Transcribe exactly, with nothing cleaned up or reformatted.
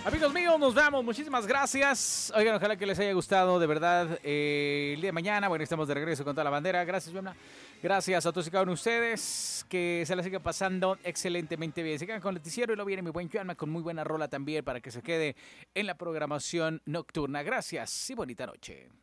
Amigos míos, nos vamos. Muchísimas gracias. Oigan, ojalá que les haya gustado, de verdad, eh, el día de mañana. Bueno, estamos de regreso con toda la bandera. Gracias, Yomna. Gracias a todos y cada uno de ustedes. Que se la siga pasando excelentemente bien. Se quedan con el noticiero y luego viene mi buen Juanma con muy buena rola también para que se quede en la programación nocturna. Gracias y bonita noche.